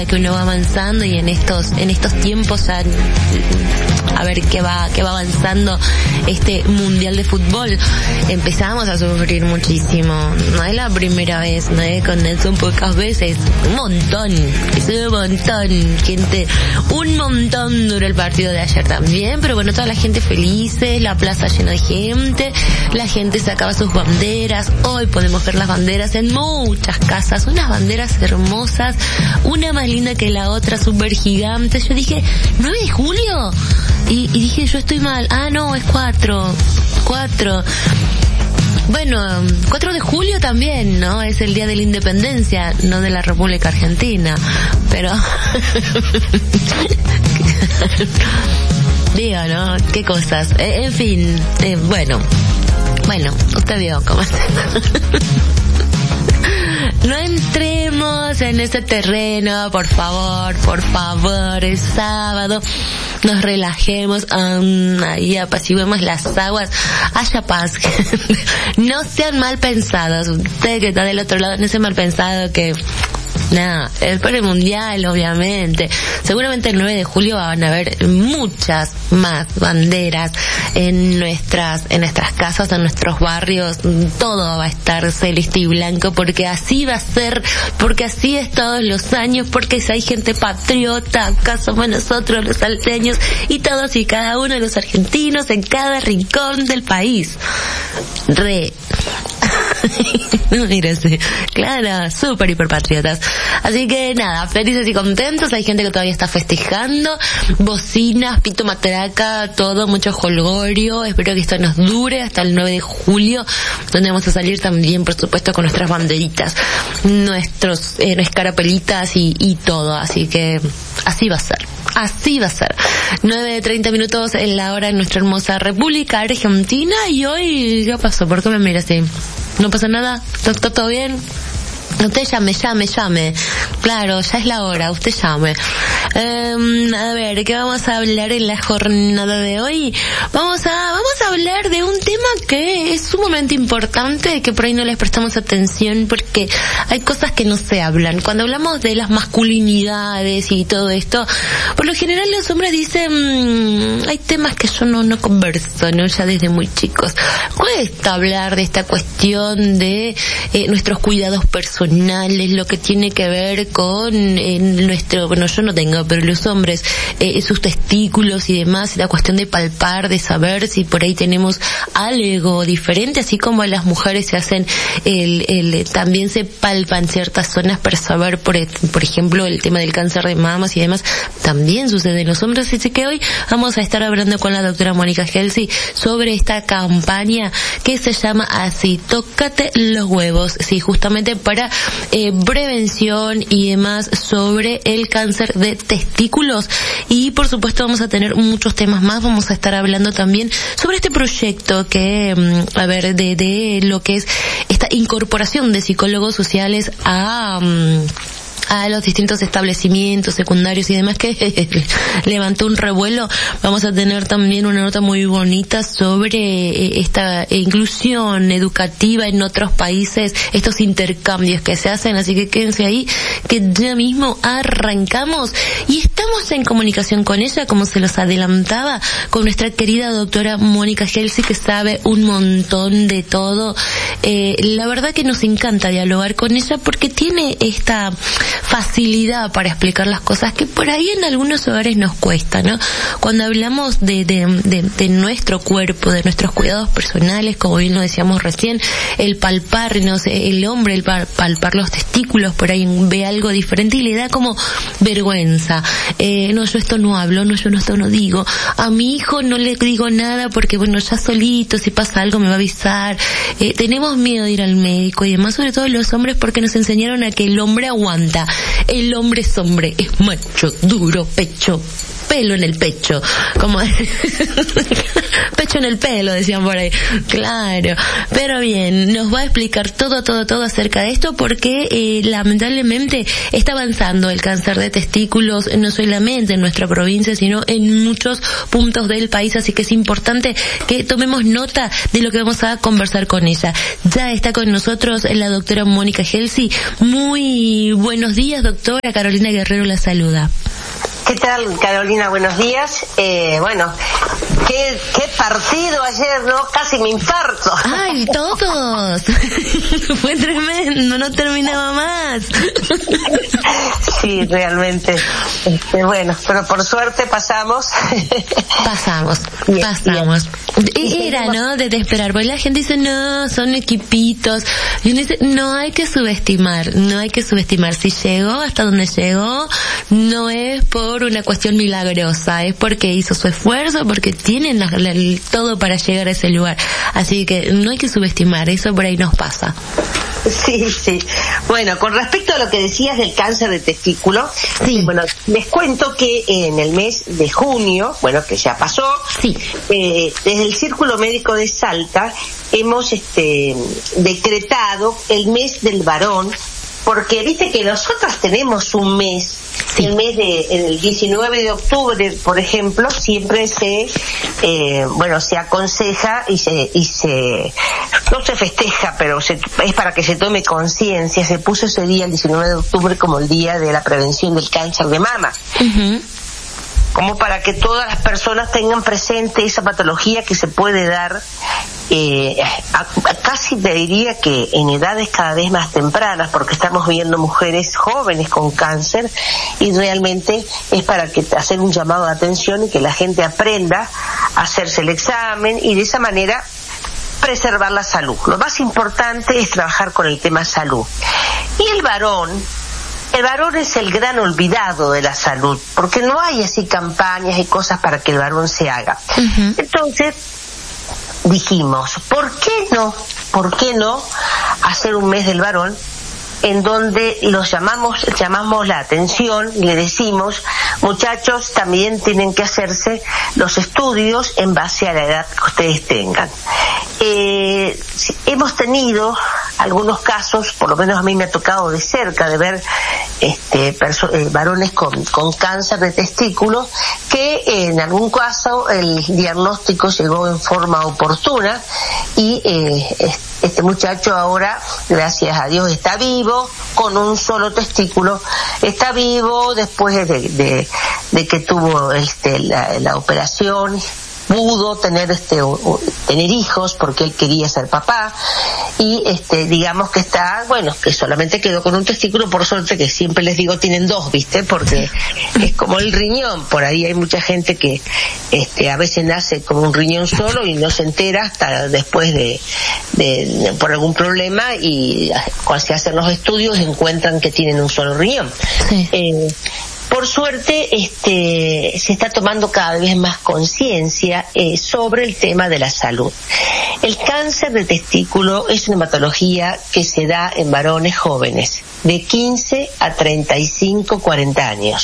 que uno va avanzando y en estos tiempos ya, a ver qué va avanzando este mundial de fútbol, empezamos a sufrir muchísimo. No es la primera vez, no es son pocas veces, un montón gente, un montón duró el partido de ayer también, pero bueno, toda la gente felices, la plaza llena de gente, la gente sacaba sus banderas. Hoy podemos ver las banderas en muchas casas, unas banderas hermosas, una más linda que la otra, súper gigante. Yo dije, ¿9 de julio? Y dije, yo estoy mal. Ah, no, es 4. Bueno, 4 de julio también, ¿no? Es el día de la independencia, no de la República Argentina. Pero... digo, ¿no? Qué cosas. En fin, bueno, usted vio cómo está. No entremos en ese terreno, por favor, es sábado, nos relajemos, ahí apaciguemos las aguas, haya paz, no sean mal pensados, usted que está del otro lado, no sea mal pensado que... Nada, después del mundial, obviamente. Seguramente el 9 de julio van a haber muchas más banderas en nuestras casas, en nuestros barrios. Todo va a estar celeste y blanco, porque así va a ser, porque así es todos los años, porque si hay gente patriota, acá somos nosotros los salteños y todos y cada uno de los argentinos en cada rincón del país. Mira, sí, claro, súper hiperpatriotas. Así que nada, felices y contentos. Hay gente que todavía está festejando, bocinas, pito matraca, todo, mucho jolgorio. Espero que esto nos dure hasta el 9 de julio, donde vamos a salir también, por supuesto, con nuestras banderitas, nuestros escarapelitas y todo. Así que así va a ser. 9:30 en la hora en nuestra hermosa República Argentina. Y hoy, ¿qué pasó? ¿Por qué me mira así? ¿No pasa nada? ¿Está todo bien? Usted llame. Claro, ya es la hora, usted llame. A ver, ¿qué vamos a hablar en la jornada de hoy? Vamos a hablar de un tema que es sumamente importante, que por ahí no les prestamos atención porque hay cosas que no se hablan. Cuando hablamos de las masculinidades y todo esto, por lo general los hombres dicen, hay temas que yo no converso, ¿no? Ya desde muy chicos. Cuesta hablar de esta cuestión de nuestros cuidados personales, lo que tiene que ver con bueno, yo no tengo, pero los hombres, sus testículos y demás, la cuestión de palpar, de saber si por ahí tenemos algo diferente, así como las mujeres se hacen también se palpan ciertas zonas para saber, por ejemplo, el tema del cáncer de mamas y demás, también sucede en los hombres. Así que hoy vamos a estar hablando con la doctora Mónica Gelsi sobre esta campaña que se llama así, Tócate los huevos, sí, justamente para prevención y demás sobre el cáncer de testículos. Y por supuesto vamos a tener muchos temas más. Vamos a estar hablando también sobre este proyecto que, de lo que es esta incorporación de psicólogos sociales a los distintos establecimientos secundarios y demás, que levantó un revuelo. Vamos a tener también una nota muy bonita sobre esta inclusión educativa en otros países, estos intercambios que se hacen, así que quédense ahí, que ya mismo arrancamos y estamos en comunicación con ella, como se los adelantaba, con nuestra querida doctora Mónica Gelsi, que sabe un montón de todo. La verdad que nos encanta dialogar con ella porque tiene esta facilidad para explicar las cosas que por ahí en algunos hogares nos cuesta, ¿no? Cuando hablamos de nuestro cuerpo, de nuestros cuidados personales, como bien lo decíamos recién, el palparnos, el hombre, el palpar los testículos, por ahí ve algo diferente y le da como vergüenza. No, yo esto no hablo, no, yo esto no digo. A mi hijo no le digo nada porque, bueno, ya solito, si pasa algo me va a avisar. Tenemos miedo de ir al médico y demás, sobre todo los hombres, porque nos enseñaron a que el hombre aguanta. El hombre es hombre, es macho, duro, pecho, pelo en el pecho, como pecho en el pelo, decían por ahí. Claro, pero bien, nos va a explicar todo acerca de esto, porque lamentablemente está avanzando el cáncer de testículos, no solamente en nuestra provincia, sino en muchos puntos del país, así que es importante que tomemos nota de lo que vamos a conversar con ella. Ya está con nosotros la doctora Mónica Gelsi. Muy buenos días, doctora. Carolina Guerrero la saluda. ¿Qué tal, Carolina? Buenos días. Bueno, qué partido ayer, ¿no? Casi me infarto. ¡Ay, todos! Fue tremendo, no terminaba más. Sí, realmente. Bueno, pero por suerte pasamos. Pasamos. Era, ¿no? De esperar, porque la gente dice, no, son equipitos. Y uno dice, no hay que subestimar. Si llegó hasta donde llegó, no es por una cuestión milagrosa, es porque hizo su esfuerzo, porque tienen todo para llegar a ese lugar. Así que no hay que subestimar, eso por ahí nos pasa. Sí. Bueno, con respecto a lo que decías del cáncer de testículo, sí. Bueno, les cuento que en el mes de junio, bueno, que ya pasó, sí. Desde el Círculo Médico de Salta hemos decretado el mes del varón, porque viste que nosotros tenemos un mes, sí. El 19 de octubre, por ejemplo, siempre se aconseja y no se festeja, pero es para que se tome conciencia. Se puso ese día, el 19 de octubre, como el día de la prevención del cáncer de mama. Uh-huh. Como para que todas las personas tengan presente esa patología que se puede dar, casi te diría que en edades cada vez más tempranas, porque estamos viendo mujeres jóvenes con cáncer, y realmente es para que hacer un llamado de atención y que la gente aprenda a hacerse el examen y de esa manera preservar la salud. Lo más importante es trabajar con el tema salud. Y el varón es el gran olvidado de la salud, porque no hay así campañas y cosas para que el varón se haga. Uh-huh. Entonces dijimos, ¿por qué no hacer un mes del varón en donde llamamos la atención y le decimos, muchachos, también tienen que hacerse los estudios en base a la edad que ustedes tengan? Hemos tenido algunos casos, por lo menos a mí me ha tocado de cerca de ver varones con cáncer de testículo, que en algún caso el diagnóstico llegó en forma oportuna y este muchacho ahora, gracias a Dios, está vivo, con un solo testículo, está vivo después de que tuvo la operación. Pudo tener hijos porque él quería ser papá, y digamos que que solamente quedó con un testículo. Por suerte, que siempre les digo, tienen dos, ¿viste? Porque es como el riñón. Por ahí hay mucha gente que a veces nace con un riñón solo y no se entera hasta después de por algún problema, y cuando se hacen los estudios encuentran que tienen un solo riñón. Sí. Por suerte, se está tomando cada vez más conciencia sobre el tema de la salud. El cáncer de testículo es una patología que se da en varones jóvenes, de 15 a 35, 40 años.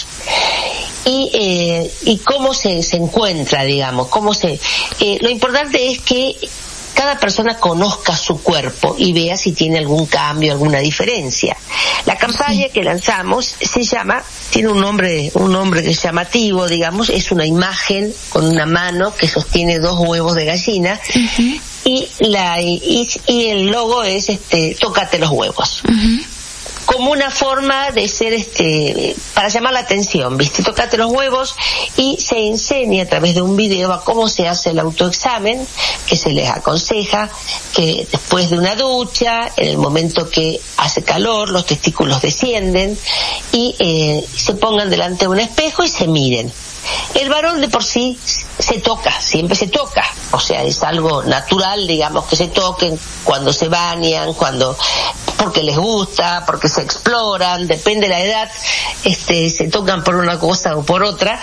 Y cómo se encuentra, digamos, lo importante es que cada persona conozca su cuerpo y vea si tiene algún cambio, alguna diferencia. La campaña que lanzamos tiene un nombre que es llamativo, digamos, es una imagen con una mano que sostiene 2 huevos de gallina. Uh-huh. y el logo es tócate los huevos. Uh-huh. Como una forma de ser para llamar la atención, ¿viste? Tócate los huevos, y se enseña a través de un video a cómo se hace el autoexamen, que se les aconseja que después de una ducha, en el momento que hace calor, los testículos descienden y se pongan delante de un espejo y se miren. El varón de por sí se toca, siempre se toca, o sea, es algo natural, digamos, que se toquen cuando se bañan, porque les gusta, porque se exploran, depende de la edad, se tocan por una cosa o por otra,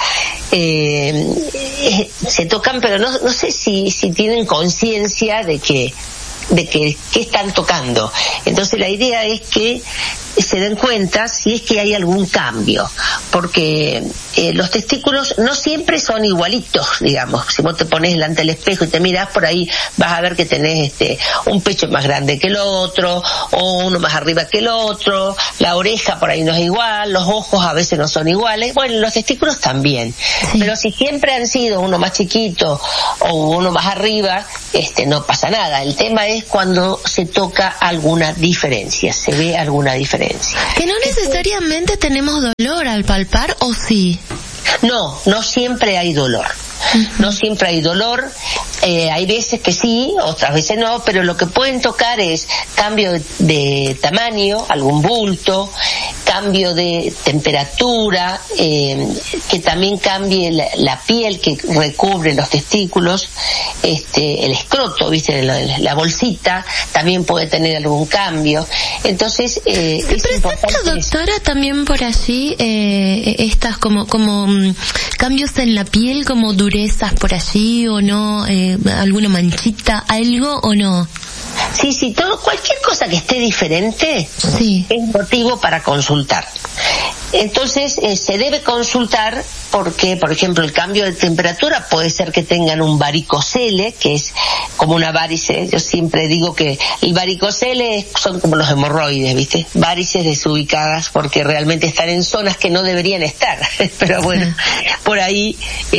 se tocan, pero no sé si tienen conciencia de que están tocando. Entonces la idea es que se den cuenta si es que hay algún cambio, porque los testículos no siempre son igualitos, digamos. Si vos te pones delante del espejo y te mirás por ahí, vas a ver que tenés un pecho más grande que el otro, o uno más arriba que el otro, la oreja por ahí no es igual, los ojos a veces no son iguales. Bueno, los testículos también. Sí. Pero si siempre han sido uno más chiquito o uno más arriba, no pasa nada. El tema es cuando se toca alguna diferencia, se ve alguna diferencia. Que no necesariamente tenemos dolor al palpar, ¿o sí? No siempre hay dolor. No siempre hay dolor, hay veces que sí, otras veces no, pero lo que pueden tocar es cambio de tamaño, algún bulto, cambio de temperatura, que también cambie la piel que recubre los testículos, el escroto, ¿viste? La bolsita también puede tener algún cambio. Entonces, ¿se presenta, doctora, también por allí estas como cambios en la piel, como durezas por allí o no, alguna manchita, algo o no? Sí, cualquier cosa que esté diferente, sí, es motivo para consultar. Entonces, se debe consultar porque, por ejemplo, el cambio de temperatura puede ser que tengan un varicocele, que es como una varice. Yo siempre digo que el varicocele son como los hemorroides, ¿viste? Varices desubicadas porque realmente están en zonas que no deberían estar. Pero bueno, por ahí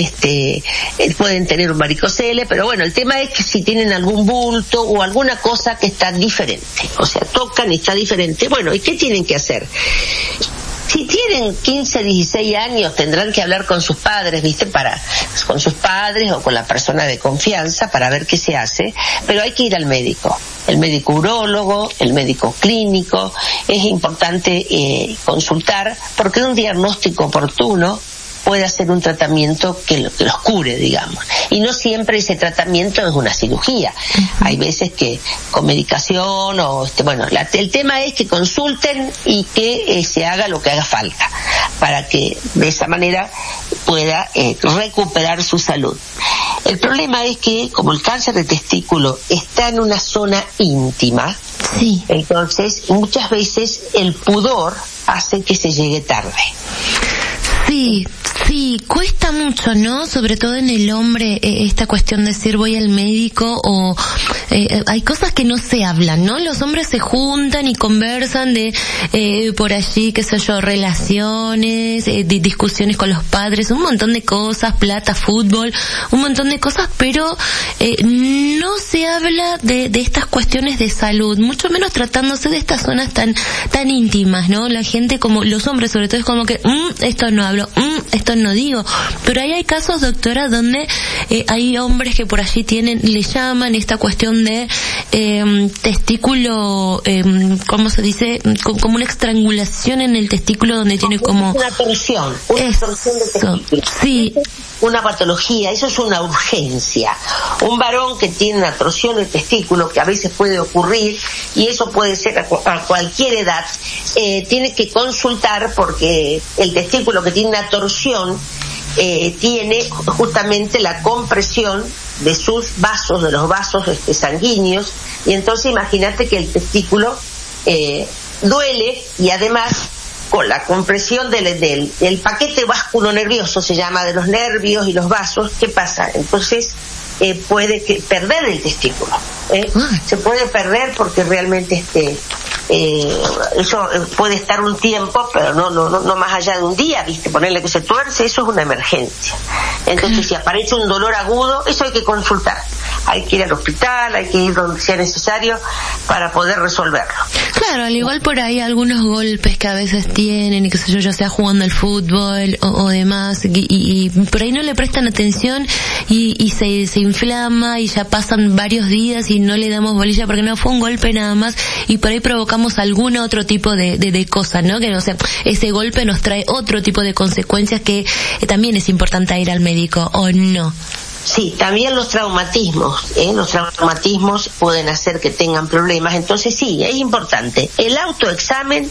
pueden tener un varicocele, pero bueno, el tema es que si tienen algún bulto o alguna cosa que está diferente, o sea, tocan y está diferente, bueno, ¿y qué tienen que hacer? Si tienen 15, 16 años, tendrán que hablar con sus padres, ¿viste? Con sus padres o con la persona de confianza para ver qué se hace, pero hay que ir al médico. El médico urólogo, el médico clínico, es importante consultar porque un diagnóstico oportuno puede hacer un tratamiento que los cure, digamos. Y no siempre ese tratamiento es una cirugía. Hay veces que con medicación o el tema es que consulten y que se haga lo que haga falta para que de esa manera pueda recuperar su salud. El problema es que como el cáncer de testículo está en una zona íntima, sí, entonces muchas veces el pudor hace que se llegue tarde. Sí, cuesta mucho, ¿no? Sobre todo en el hombre, esta cuestión de decir voy al médico o hay cosas que no se hablan, ¿no? Los hombres se juntan y conversan de por allí, qué sé yo, relaciones, discusiones con los padres, un montón de cosas, plata, fútbol, un montón de cosas, pero no se habla de estas cuestiones de salud, mucho menos tratándose de estas zonas tan íntimas, ¿no? La gente, como los hombres sobre todo, es como que esto no hablo, esto no digo, pero ahí hay casos, doctora, donde hay hombres que por allí le llaman esta cuestión de testículo, ¿cómo se dice? Como una estrangulación en el testículo donde tiene como una torsión de testículo. Sí. Una patología, eso es una urgencia. Un varón que tiene una torsión del testículo, que a veces puede ocurrir, y eso puede ser a cualquier edad, tiene que consultar porque el testículo que tiene una torsión tiene justamente la compresión de sus vasos, de los vasos sanguíneos, y entonces imagínate que el testículo duele y además con la compresión del paquete vasculonervioso, se llama, de los nervios y los vasos, ¿qué pasa? Entonces puede perder el testículo. Se puede perder porque realmente eso puede estar un tiempo, pero no más allá de un día, ¿viste? Ponerle que se tuerce, eso es una emergencia. Entonces, si aparece un dolor agudo, eso hay que consultar. Hay que ir al hospital, hay que ir donde sea necesario para poder resolverlo. Claro, al igual por ahí algunos golpes que a veces tienen, y qué sé yo, ya sea jugando al fútbol o demás, y por ahí no le prestan atención y se inflama y ya pasan varios días y no le damos bolilla porque no fue un golpe nada más, y por ahí provocamos algún otro tipo de cosa, ¿no? Que no sé, ese golpe nos trae otro tipo de consecuencias que también es importante ir al médico, ¿o no? Sí, también los traumatismos pueden hacer que tengan problemas, entonces sí, es importante el autoexamen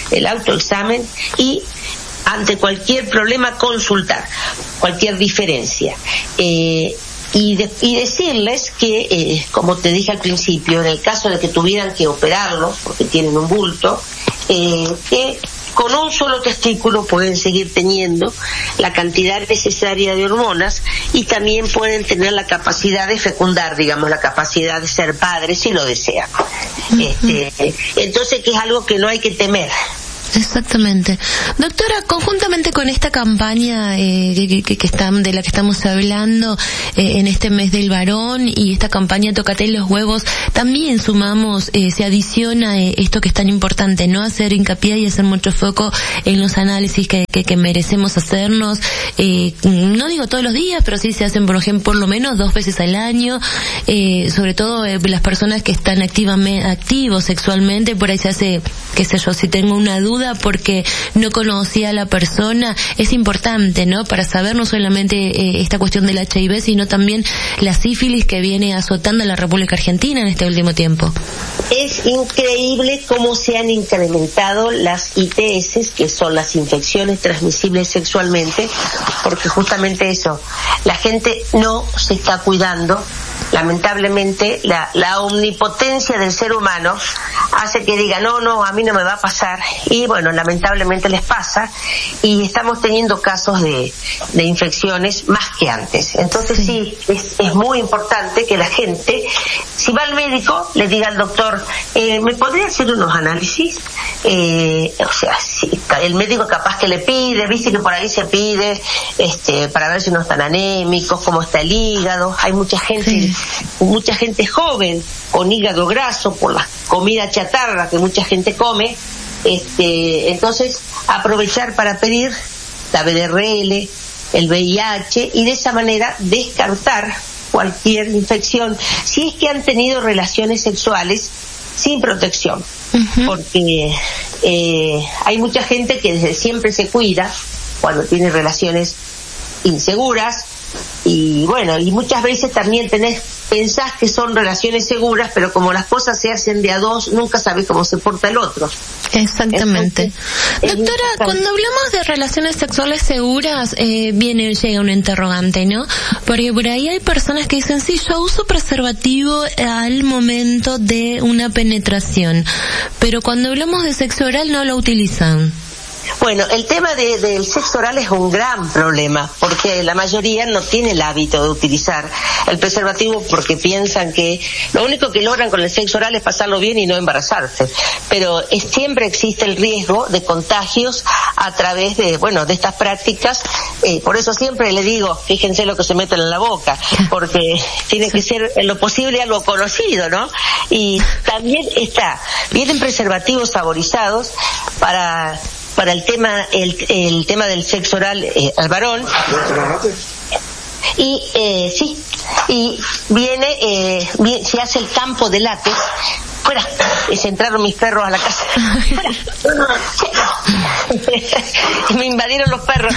y ante cualquier problema consultar, cualquier diferencia. Y decirles que, como te dije al principio, en el caso de que tuvieran que operarlos porque tienen un bulto, que con un solo testículo pueden seguir teniendo la cantidad necesaria de hormonas y también pueden tener la capacidad de fecundar, digamos, la capacidad de ser padres si lo desean. Entonces, que es algo que no hay que temer. Exactamente. Doctora, conjuntamente con esta campaña de la que estamos hablando en este mes del varón y esta campaña Tócate los huevos, también sumamos, se adiciona esto que es tan importante, no hacer hincapié y hacer mucho foco en los análisis que merecemos hacernos, no digo todos los días, pero sí se hacen, por ejemplo, por lo menos 2 veces al año, sobre todo las personas que están activos sexualmente, por ahí se hace, qué sé yo, si tengo una duda porque no conocía a la persona, es importante, ¿no? Para saber no solamente esta cuestión del HIV, sino también la sífilis que viene azotando a la República Argentina en este último tiempo. Es increíble cómo se han incrementado las ITS, que son las infecciones transmisibles sexualmente, porque justamente eso, la gente no se está cuidando. Lamentablemente la omnipotencia del ser humano hace que diga no, a mí no me va a pasar, y bueno, lamentablemente les pasa y estamos teniendo casos de infecciones más que antes. Entonces sí, es muy importante que la gente, si va al médico, le diga al doctor, ¿me podría hacer unos análisis? O sea, sí, el médico capaz que le pide, viste que por ahí se pide para ver si no están anémicos, cómo está el hígado. Hay mucha gente joven con hígado graso por la comida chatarra que mucha gente come. Entonces aprovechar para pedir la VDRL, el VIH, y de esa manera descartar cualquier infección si es que han tenido relaciones sexuales sin protección. Porque hay mucha gente que desde siempre se cuida cuando tiene relaciones inseguras, y bueno, y muchas veces también pensás que son relaciones seguras, pero como las cosas se hacen de a dos, nunca sabes cómo se porta el otro. Exactamente. Entonces, doctora, cuando hablamos de relaciones sexuales seguras, llega un interrogante, ¿no? Porque por ahí hay personas que dicen, sí, yo uso preservativo al momento de una penetración, pero cuando hablamos de sexo oral no lo utilizan. Bueno, el tema del sexo oral es un gran problema, porque la mayoría no tiene el hábito de utilizar el preservativo porque piensan que lo único que logran con el sexo oral es pasarlo bien y no embarazarse. Pero siempre existe el riesgo de contagios a través de estas prácticas. Por eso siempre le digo, fíjense lo que se meten en la boca, porque tiene que ser en lo posible algo conocido, ¿no? Y también vienen preservativos saborizados para el tema del sexo oral al varón. Y se hace el campo de látex. Fuera, se entraron mis perros a la casa. Fuera. Me invadieron los perros.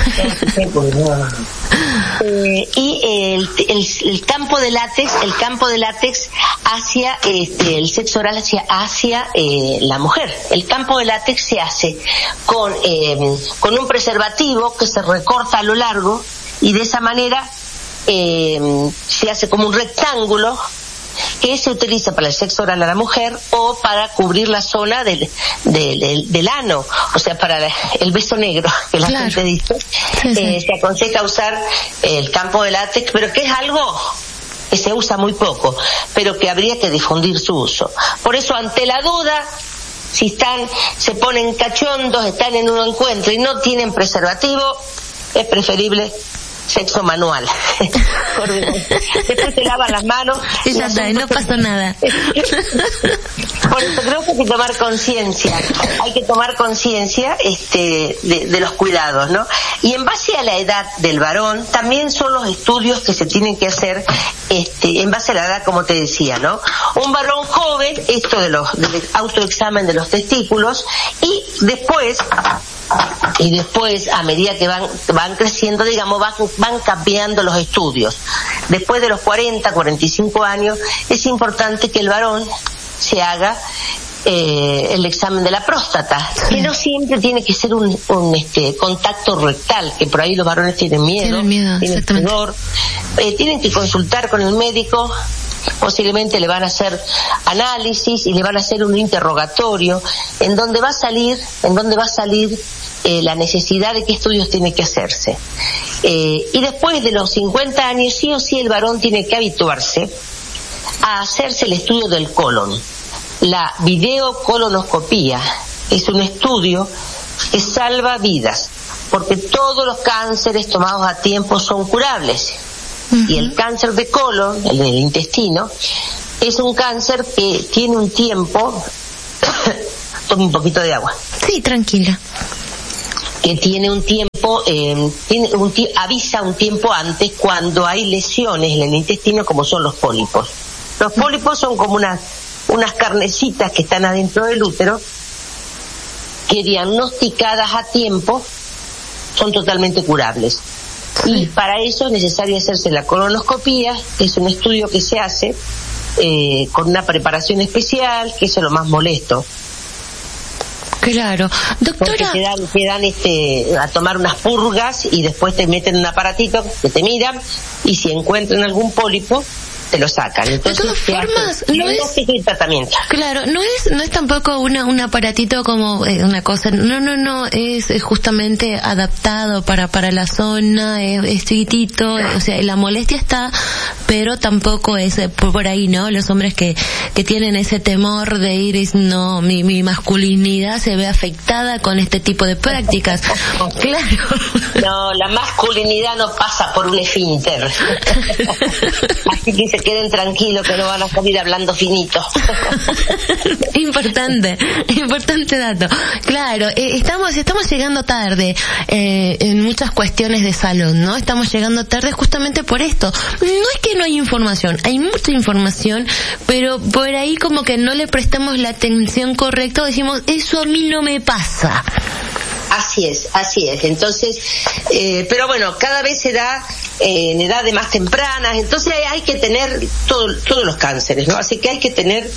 Y el campo de látex hacia el sexo oral hacia la mujer. El campo de látex se hace con un preservativo que se recorta a lo largo, y de esa manera se hace como un rectángulo que se utiliza para el sexo oral a la mujer o para cubrir la zona del ano, o sea, para el beso negro, que la gente dice. Se aconseja usar el campo de látex, pero que es algo que se usa muy poco, pero que habría que difundir su uso. Por eso, ante la duda, si se ponen cachondos, están en un encuentro y no tienen preservativo, es preferible sexo manual. Después se lavan las manos y ya está, no pasa nada. Por eso creo que hay que tomar conciencia de los cuidados, ¿no? Y en base a la edad del varón, también son los estudios que se tienen que hacer en base a la edad, como te decía, ¿no? Un varón joven, esto del autoexamen de los testículos, y después a medida que van creciendo, digamos, van cambiando los estudios. Después de los 45 años, es importante que el varón se haga el examen de la próstata, que no siempre tiene que ser un contacto rectal, que por ahí los varones tienen miedo, tienen pudor. Tienen que consultar con el médico posiblemente le van a hacer análisis y le van a hacer un interrogatorio en donde va a salir la necesidad de qué estudios tiene que hacerse. Y después de los 50 años, sí o sí el varón tiene que habituarse a hacerse el estudio del colon. La videocolonoscopía es un estudio que salva vidas, porque todos los cánceres tomados a tiempo son curables. Y el cáncer de colon, el del intestino, es un cáncer que tiene un tiempo... Tome un poquito de agua. Sí, tranquila. Que tiene un tiempo, avisa un tiempo antes cuando hay lesiones en el intestino, como son los pólipos. Los pólipos son como unas carnecitas que están adentro del útero, que diagnosticadas a tiempo son totalmente curables. Y para eso es necesario hacerse la colonoscopía, que es un estudio que se hace con una preparación especial, que es lo más molesto. Claro, doctora. Porque te dan a tomar unas purgas y después te meten un aparatito que te miran y si encuentran algún pólipo te lo sacan. Entonces, de todas formas, no es el tratamiento. Claro, no es tampoco un aparatito como una cosa, no, es justamente adaptado para la zona, es chiquitito, o sea, la molestia está, pero tampoco es por ahí, ¿no? Los hombres que tienen ese temor de ir y no, mi masculinidad se ve afectada con este tipo de prácticas. Claro. No, la masculinidad no pasa por un esfínter. Así que se queden tranquilos que no van a salir hablando finito. Importante dato. Claro, estamos llegando tarde en muchas cuestiones de salud, ¿no? Estamos llegando tarde justamente por esto. No es que no hay información, hay mucha información, pero por ahí como que no le prestamos la atención correcta, decimos, eso a mí no me pasa. Así es. Entonces, pero bueno, cada vez se da en edades más tempranas, entonces hay que tener todos los cánceres, ¿no? Así que hay que tener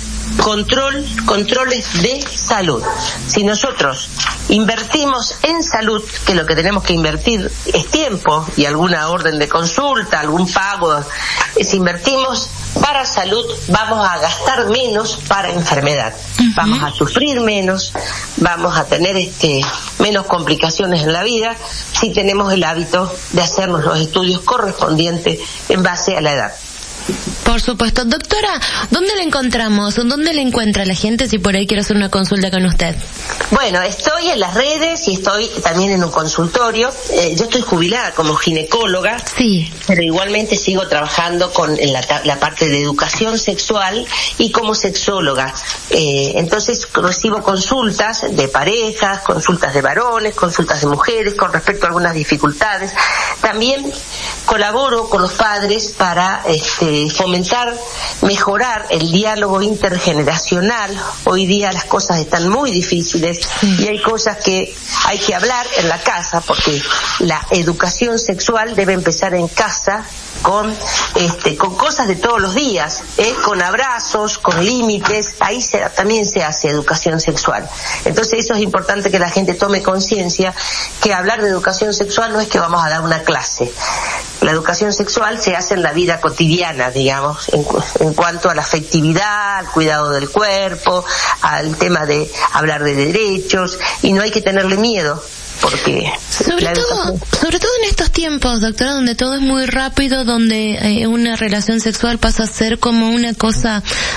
controles de salud. Si nosotros invertimos en salud, que lo que tenemos que invertir es tiempo y alguna orden de consulta, algún pago, si invertimos para salud, vamos a gastar menos para enfermedad. Vamos a sufrir menos, vamos a tener menos complicaciones en la vida si tenemos el hábito de hacernos los estudios correspondientes en base a la edad. Por supuesto. Doctora, ¿dónde la encontramos? ¿Dónde la encuentra la gente si por ahí quiero hacer una consulta con usted? Bueno, estoy en las redes y estoy también en un consultorio. Yo estoy jubilada como ginecóloga, sí, pero igualmente sigo trabajando en la parte de educación sexual y como sexóloga. Entonces recibo consultas de parejas, consultas de varones, consultas de mujeres con respecto a algunas dificultades. También colaboro con los padres para fomentar, mejorar el diálogo intergeneracional. Hoy día las cosas están muy difíciles y hay cosas que hay que hablar en la casa, porque la educación sexual debe empezar en casa con cosas de todos los días, con abrazos, con límites. Ahí también se hace educación sexual. Entonces eso es importante, que la gente tome conciencia que hablar de educación sexual no es que vamos a dar una clase. La educación sexual se hace en la vida cotidiana, digamos, en cuanto a la afectividad, al cuidado del cuerpo, al tema de hablar de derechos, y no hay que tenerle miedo. Porque sobre todo en estos tiempos, doctora, donde todo es muy rápido, donde una relación sexual pasa a ser como una cosa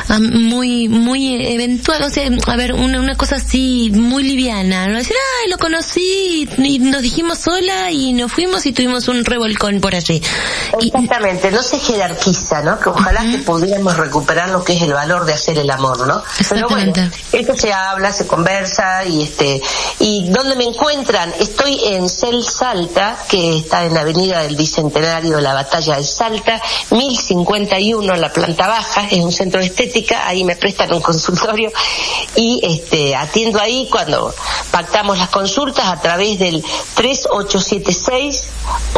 muy eventual, o sea, a ver, una cosa así muy liviana, no decir, ay, lo conocí y nos dijimos hola y nos fuimos y tuvimos un revolcón por allí. Exactamente, no se jerarquiza, ¿no? Que ojalá que pudiéramos recuperar lo que es el valor de hacer el amor, ¿no? Pero bueno, esto se habla, se conversa y ¿dónde me encuentran? Estoy en CEL Salta, que está en la avenida del Bicentenario de la Batalla del Salta, 1051 en la planta baja, es un centro de estética, ahí me prestan un consultorio y atiendo ahí cuando pactamos las consultas a través del 3876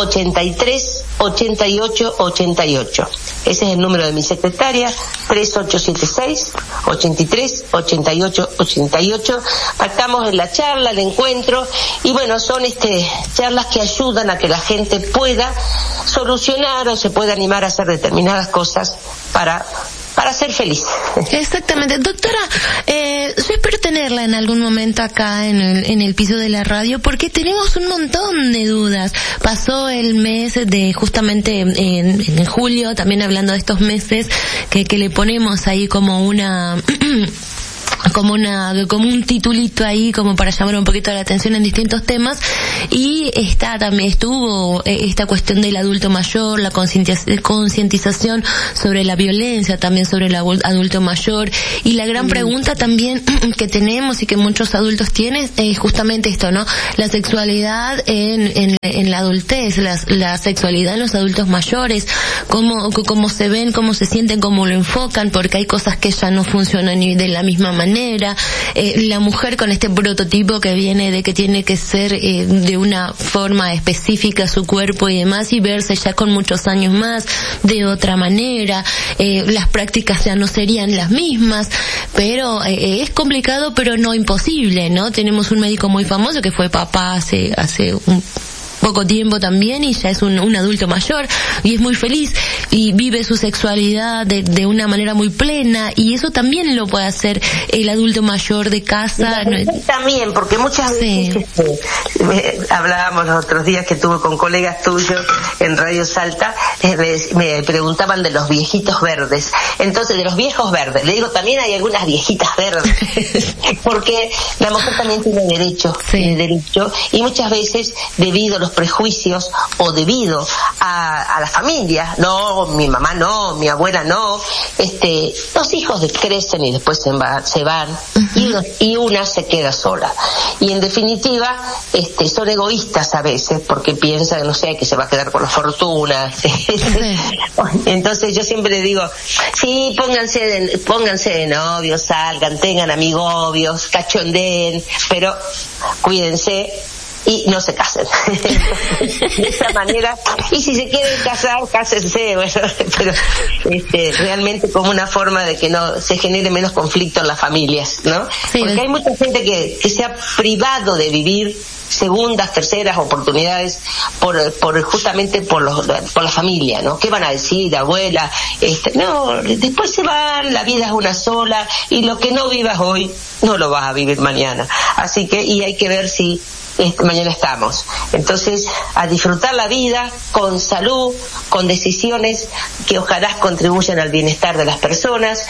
83 88 88. Ese es el número de mi secretaria, 3876 83 88 88. Pactamos en la charla, el encuentro, y bueno, son charlas que ayudan a que la gente pueda solucionar o se pueda animar a hacer determinadas cosas para para ser feliz. Exactamente. Doctora, yo espero tenerla en algún momento acá en el piso de la radio, porque tenemos un montón de dudas. Pasó el mes de justamente en julio, también hablando de estos meses que le ponemos ahí como como un titulito ahí como para llamar un poquito la atención en distintos temas, y también estuvo esta cuestión del adulto mayor, la concientización sobre la violencia también sobre el adulto mayor, y la gran pregunta también que tenemos y que muchos adultos tienen es justamente esto, ¿no? La sexualidad en la adultez, la sexualidad en los adultos mayores, cómo se ven, cómo se sienten, cómo lo enfocan, porque hay cosas que ya no funcionan ni de la misma manera. La mujer con este prototipo que viene de que tiene que ser de una forma específica su cuerpo y demás, y verse ya con muchos años más de otra manera, las prácticas ya no serían las mismas, pero es complicado pero no imposible, ¿no? Tenemos un médico muy famoso que fue papá hace un poco tiempo también, y ya es un adulto mayor y es muy feliz y vive su sexualidad de una manera muy plena, y eso también lo puede hacer el adulto mayor de casa. También, porque muchas veces hablábamos los otros días que estuve con colegas tuyos en Radio Salta, me preguntaban de los viejitos verdes. Entonces, de los viejos verdes, le digo, también hay algunas viejitas verdes, porque la mujer también tiene derecho, y muchas veces debido a los prejuicios o debido a la familia, no, mi mamá no, mi abuela no, los hijos crecen y después se van, y una se queda sola, y en definitiva son egoístas a veces porque piensan, no sé, que se va a quedar con la fortuna. Entonces yo siempre le digo, sí, pónganse de novios, salgan, tengan amigobios, cachondeen, pero cuídense y no se casen. De esa manera, y si se quieren casar, cásense, bueno, pero realmente como una forma de que no se genere menos conflicto en las familias, ¿no? Sí, porque hay mucha gente que se ha privado de vivir segundas, terceras oportunidades justamente por la familia, ¿no? ¿Qué van a decir, abuela? No, después se van, la vida es una sola, y lo que no vivas hoy no lo vas a vivir mañana. Así que, y hay que ver si mañana estamos. Entonces, a disfrutar la vida con salud, con decisiones que ojalá contribuyan al bienestar de las personas,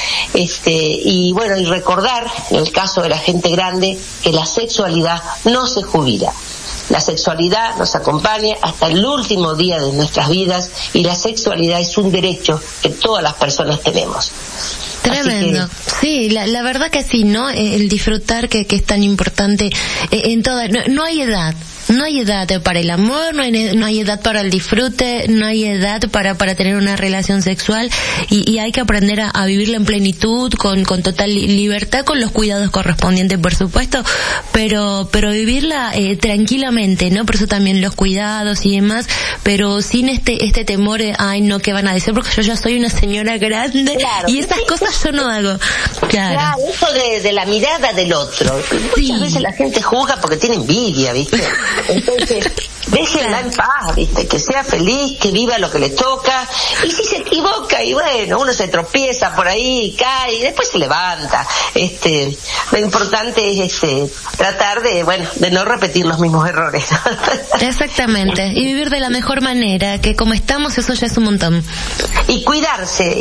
y bueno, y recordar, en el caso de la gente grande, que la sexualidad no se jubila. La sexualidad nos acompaña hasta el último día de nuestras vidas, y la sexualidad es un derecho que todas las personas tenemos. Tremendo. Sí, la verdad que sí, ¿no? El disfrutar que es tan importante en toda... No hay edad. No hay edad para el amor, no hay edad para el disfrute, no hay edad para tener una relación sexual, y hay que aprender a vivirla en plenitud, con total libertad, con los cuidados correspondientes, por supuesto, pero vivirla tranquilamente, ¿no? Por eso también los cuidados y demás, pero sin este temor de, ay, no, ¿qué van a decir? Porque yo ya soy una señora grande, claro, y esas cosas yo no hago. Claro, eso de la mirada del otro. Muchas veces la gente juzga porque tiene envidia, ¿viste? Entonces, déjenla en paz, ¿viste? Que sea feliz, que viva lo que le toca, y si se equivoca, y bueno, uno se tropieza por ahí, cae, y después se levanta. Lo importante es tratar de no repetir los mismos errores. Exactamente, y vivir de la mejor manera, que como estamos, eso ya es un montón. Y cuidarse,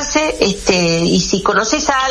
y si conoces a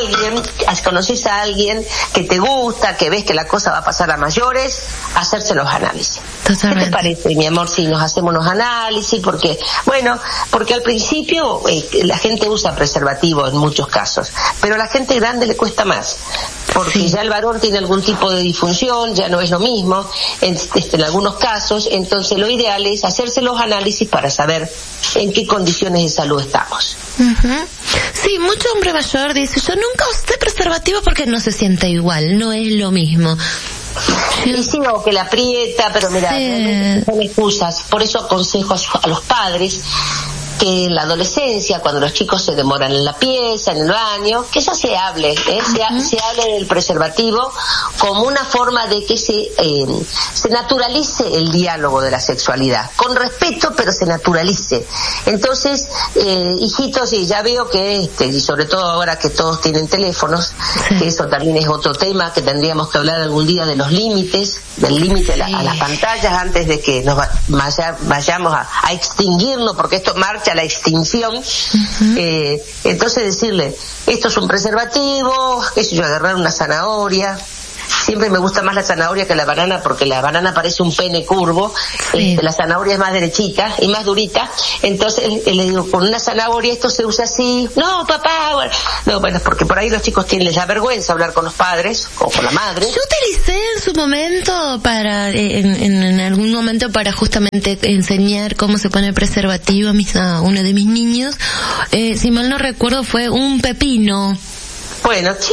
alguien que te gusta, que ves que la cosa va a pasar a mayores, hacerse los análisis. Totalmente. ¿Qué te parece, mi amor, si nos hacemos unos análisis? Porque al principio la gente usa preservativo en muchos casos, pero a la gente grande le cuesta más, porque ya el varón tiene algún tipo de disfunción, ya no es lo mismo en algunos casos. Entonces lo ideal es hacerse los análisis para saber en qué condiciones de salud estamos. Sí, mucho hombre mayor dice, yo nunca usé preservativo porque no se siente igual, no es lo mismo. Y sí, o que la aprieta, pero mira, son excusas. Por eso aconsejo a los padres que en la adolescencia, cuando los chicos se demoran en la pieza, en el baño, que ya se hable, se hable del preservativo como una forma de que se naturalice el diálogo de la sexualidad, con respeto, pero se naturalice. Entonces, hijitos, y ya veo que y sobre todo ahora que todos tienen teléfonos, que eso también es otro tema que tendríamos que hablar algún día, de los límites, del límite a las pantallas antes de que nos vayamos a extinguirnos, porque esto marcha a la extinción. Entonces decirle, esto es un preservativo, qué sé yo, agarrar una zanahoria. Siempre me gusta más la zanahoria que la banana, porque la banana parece un pene curvo, la zanahoria es más derechita y más durita. Entonces le digo, con una zanahoria esto se usa así. No, papá, bueno, porque por ahí los chicos les da vergüenza hablar con los padres o con la madre. Yo utilicé en su momento en algún momento para justamente enseñar cómo se pone el preservativo a uno de mis niños. Si mal no recuerdo, fue un pepino. Bueno, sí,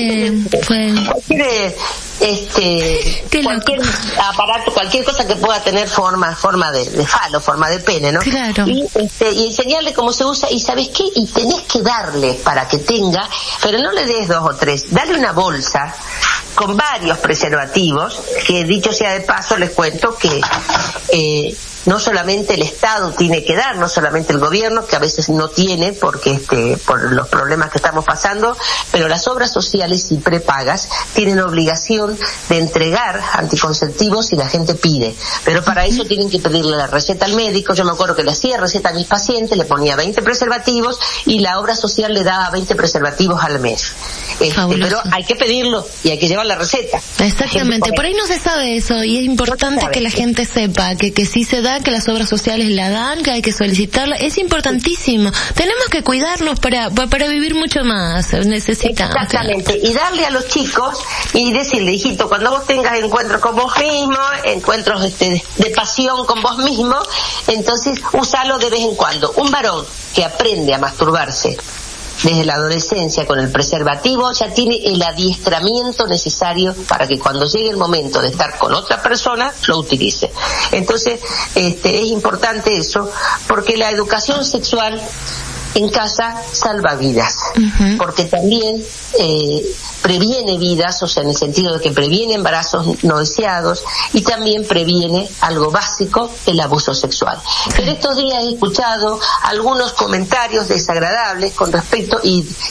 cualquier aparato, cualquier cosa que pueda tener forma de falo, forma de pene, ¿no? Claro. Y enseñarle cómo se usa, y ¿sabes qué? Y tenés que darle para que tenga, pero no le des 2 o 3, dale una bolsa con varios preservativos, que dicho sea de paso les cuento que no solamente el Estado tiene que dar, no solamente el gobierno, que a veces no tiene porque por los problemas que estamos pasando, pero las obras sociales y prepagas tienen obligación de entregar anticonceptivos si la gente pide, pero para eso tienen que pedirle la receta al médico. Yo me acuerdo que le hacía receta a mis pacientes, le ponía 20 preservativos y la obra social le daba 20 preservativos al mes. Pero hay que pedirlo y hay que llevar la receta. Exactamente, por ahí no se sabe eso, y es importante que la gente sepa que sí se da, que las obras sociales la dan, que hay que solicitarla. Es importantísimo. Tenemos que cuidarnos para vivir mucho más. Necesitamos. Exactamente. Y darle a los chicos y decirle, hijito, cuando vos tengas encuentros con vos mismo, encuentros de pasión con vos mismo, entonces úsalo de vez en cuando. Un varón que aprende a masturbarse desde la adolescencia con el preservativo ya tiene el adiestramiento necesario para que cuando llegue el momento de estar con otra persona lo utilice. Entonces es importante eso, porque la educación sexual en casa salva vidas, porque también previene vidas, o sea, en el sentido de que previene embarazos no deseados y también previene algo básico, el abuso sexual. Pero estos días he escuchado algunos comentarios desagradables con respecto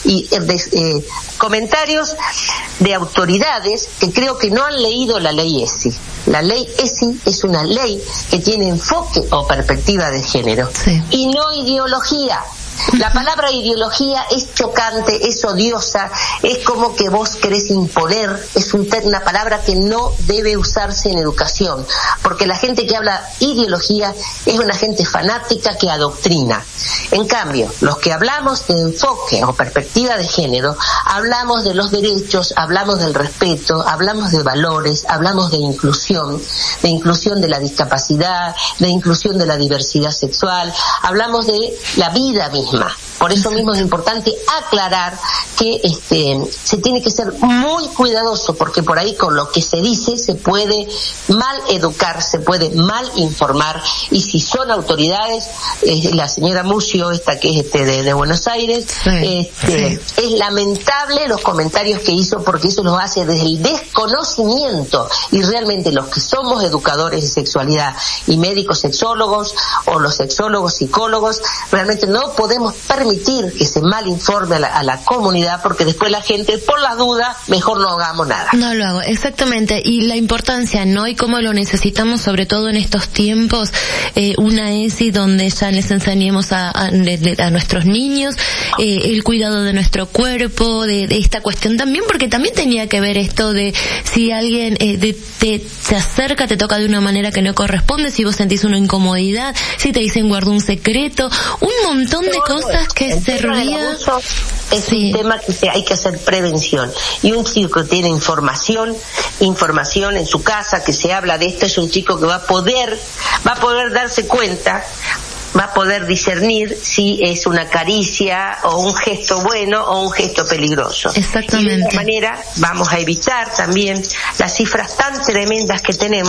comentarios de autoridades que creo que no han leído la ley ESI. La ley ESI es una ley que tiene enfoque o perspectiva de género y no ideología. La palabra ideología es chocante, es odiosa, es como que vos querés imponer, es una palabra que no debe usarse en educación, porque la gente que habla ideología es una gente fanática que adoctrina. En cambio, los que hablamos de enfoque o perspectiva de género, hablamos de los derechos, hablamos del respeto, hablamos de valores, hablamos de inclusión de la discapacidad, de inclusión de la diversidad sexual, hablamos de la vida misma. Por eso mismo es importante aclarar que se tiene que ser muy cuidadoso, porque por ahí con lo que se dice se puede mal educar, se puede mal informar, y si son autoridades, la señora Mucio, que es de Buenos Aires, es lamentable los comentarios que hizo, porque eso los hace desde el desconocimiento, y realmente los que somos educadores de sexualidad y médicos sexólogos o los sexólogos psicólogos, realmente no podemos permitir que se mal informe a la comunidad, porque después la gente, por las dudas, mejor no hagamos nada. No lo hago, exactamente. Y la importancia, ¿no? Y cómo lo necesitamos, sobre todo en estos tiempos, una ESI donde ya les enseñemos a nuestros niños el cuidado de nuestro cuerpo, de esta cuestión también, porque también tenía que ver esto de si alguien se acerca, te toca de una manera que no corresponde, si vos sentís una incomodidad, si te dicen guarda un secreto, un montón de cosas que se ría. Es un tema que hay que hacer prevención, y un chico que tiene información en su casa, que se habla de esto, es un chico que va a poder darse cuenta, va a poder discernir si es una caricia o un gesto bueno o un gesto peligroso. Exactamente. Y de esta manera vamos a evitar también las cifras tan tremendas que tenemos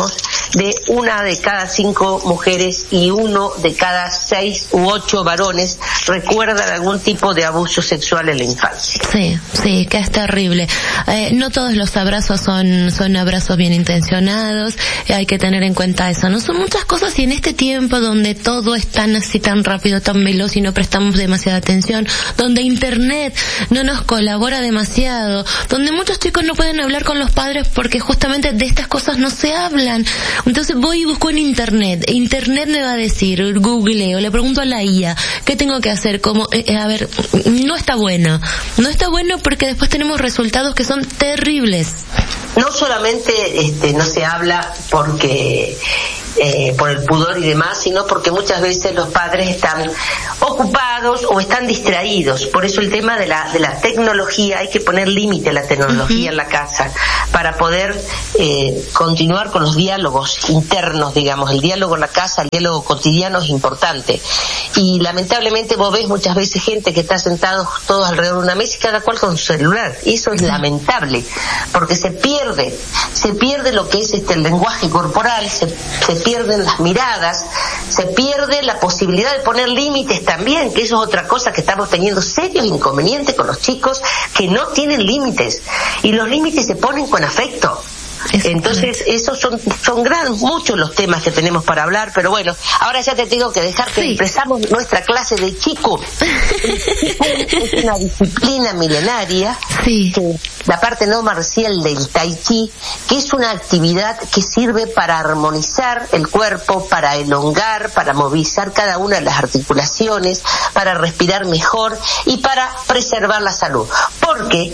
de 1 de cada 5 mujeres y 1 de cada 6 u 8 varones recuerdan algún tipo de abuso sexual en la infancia. Sí, que es terrible. No todos los abrazos son abrazos bien intencionados, hay que tener en cuenta eso, ¿no? Son muchas cosas, y en este tiempo donde todo es tan así, tan rápido, tan veloz y no prestamos demasiada atención, donde internet no nos colabora demasiado, donde muchos chicos no pueden hablar con los padres porque justamente de estas cosas no se hablan. Entonces voy y busco en internet me va a decir, googleo, le pregunto a la IA, ¿qué tengo que hacer? Como, a ver, no está bueno porque después tenemos resultados que son terribles. No solamente no se habla porque por el pudor y demás, sino porque muchas veces los padres están ocupados o están distraídos. Por eso el tema de la tecnología, hay que poner límite a la tecnología en la casa para poder continuar con los diálogos internos, digamos. El diálogo en la casa, el diálogo cotidiano es importante. Y lamentablemente vos ves muchas veces gente que está sentados todos alrededor de una mesa y cada cual con su celular. Y eso es lamentable, porque se pierde lo que es el lenguaje corporal, se pierden las miradas, se pierde la posibilidad de poner límites también, que eso es otra cosa que estamos teniendo serios inconvenientes con los chicos que no tienen límites, y los límites se ponen con afecto. Entonces, esos son muchos los temas que tenemos para hablar, pero bueno, ahora ya te tengo que dejar que empezamos nuestra clase de Qigong. Es una disciplina milenaria, que la parte no marcial del Tai Chi, que es una actividad que sirve para armonizar el cuerpo, para elongar, para movilizar cada una de las articulaciones, para respirar mejor y para preservar la salud. Porque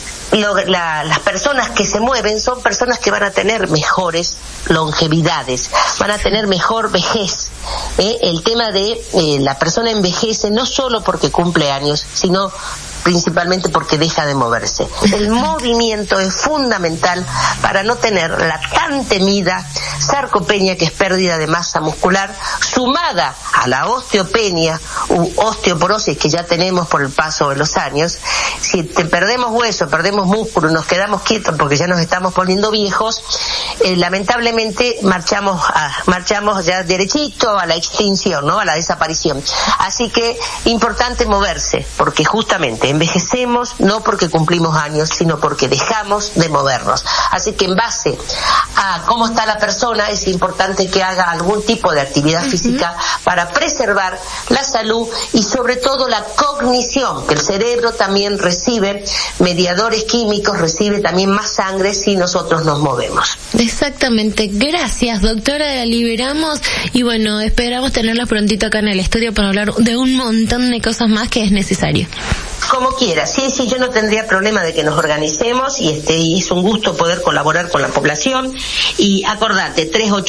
las personas que se mueven son personas que van a tener mejores longevidades, van a tener mejor vejez. El tema de la persona envejece no solo porque cumple años, sino principalmente porque deja de moverse. El movimiento es fundamental para no tener la tan temida sarcopenia, que es pérdida de masa muscular, sumada a la osteopenia u osteoporosis que ya tenemos por el paso de los años. Si perdemos hueso, perdemos músculo y nos quedamos quietos porque ya nos estamos poniendo viejos, lamentablemente marchamos ya derechito a la extinción, ¿no? A la desaparición. Así que importante moverse, porque justamente envejecemos no porque cumplimos años, sino porque dejamos de movernos. Así que en base a cómo está la persona, es importante que haga algún tipo de actividad física para preservar la salud y sobre todo la cognición, que el cerebro también recibe mediadores químicos, recibe también más sangre si nosotros nos movemos. Exactamente. Gracias, doctora, la liberamos y bueno, esperamos tenerla prontito acá en el estudio para hablar de un montón de cosas más que es necesario. Como quiera, sí, yo no tendría problema de que nos organicemos y es un gusto poder colaborar con la población. Y acordate,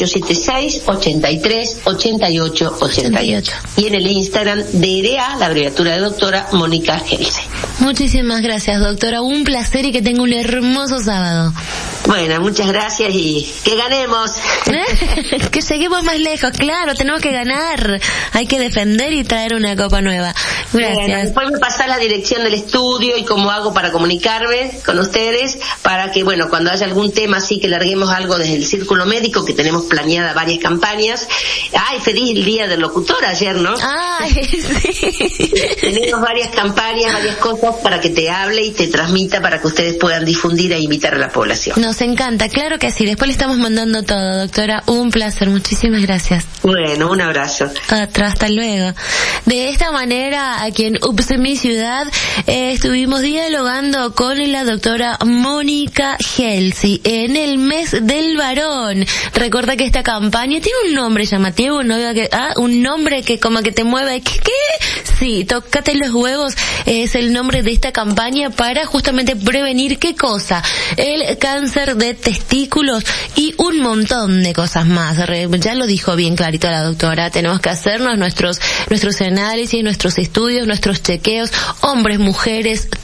3876-83-88-88. Y en el Instagram DRA, la abreviatura de doctora Mónica Gelse. Muchísimas gracias, doctora, un placer y que tenga un hermoso sábado. Bueno, muchas gracias y que ganemos. Que seguimos más lejos, claro, tenemos que ganar. Hay que defender y traer una copa nueva. Gracias. Bueno, después me pasás la dirección del estudio y cómo hago para comunicarme con ustedes, para que, bueno, cuando haya algún tema así que larguemos algo desde el Círculo Médico, que tenemos planeada varias campañas. Ay, feliz el día del locutor ayer, ¿no? Ay, sí. Tenemos varias campañas, varias cosas para que te hable y te transmita para que ustedes puedan difundir e invitar a la población. Nos encanta, claro que sí. Después le estamos mandando todo, doctora. Un placer, muchísimas gracias. Bueno, un abrazo. Hasta luego. De esta manera, aquí en Ups en mi ciudad, estuvimos dialogando con la doctora Mónica Gelse en el mes del varón. Recuerda que esta campaña tiene un nombre llamativo, un nombre que como que te mueve. ¿Qué? Sí, tócate los huevos, es el nombre de esta campaña para justamente prevenir ¿qué cosa? El cáncer de testículos y un montón de cosas más. Ya lo dijo bien clarito la doctora, tenemos que hacernos nuestros análisis, nuestros estudios, nuestros chequeos, hombres, mujeres,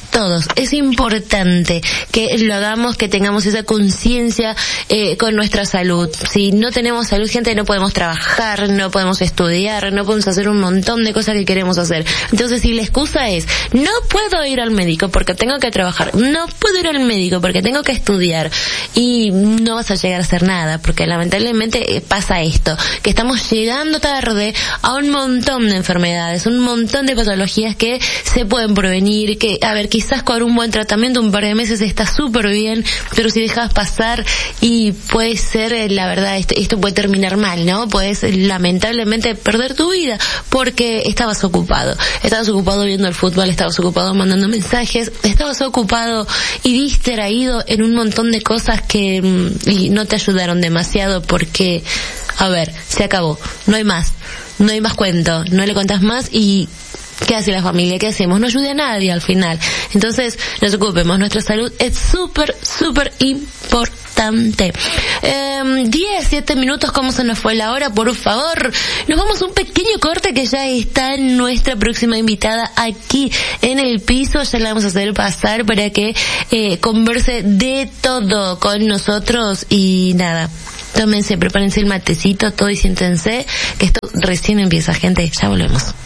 todos. Es importante que lo hagamos, que tengamos esa conciencia con nuestra salud. Si no tenemos salud, gente, no podemos trabajar, no podemos estudiar, no podemos hacer un montón de cosas que queremos hacer. Entonces, si la excusa es, no puedo ir al médico porque tengo que trabajar, no puedo ir al médico porque tengo que estudiar, y no vas a llegar a hacer nada, porque lamentablemente pasa esto, que estamos llegando tarde a un montón de enfermedades, un montón de patologías que se pueden prevenir, que, a ver, quizás con un buen tratamiento, un par de meses está súper bien, pero si dejas pasar, y puede ser, la verdad, esto puede terminar mal, ¿no? Puedes lamentablemente perder tu vida porque estabas ocupado viendo el fútbol, estabas ocupado mandando mensajes, estabas ocupado y distraído en un montón de cosas que y no te ayudaron demasiado, porque, a ver, se acabó, no hay más cuento, no le contás más, y ¿qué hace la familia? ¿Qué hacemos? No ayuda a nadie al final. Entonces, nos ocupemos. Nuestra salud es súper, súper importante. 7 minutos, ¿cómo se nos fue la hora? Por favor, nos vamos a un pequeño corte, que ya está nuestra próxima invitada aquí en el piso. Ya la vamos a hacer pasar para que converse de todo con nosotros. Y nada, tómense, prepárense el matecito, todo, y siéntense, que esto recién empieza, gente. Ya volvemos.